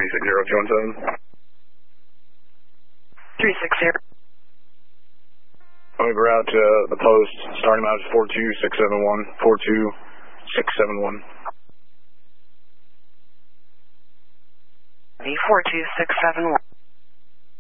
360-217. 360. Move route to the post, starting out is 42671, 42671. 42671.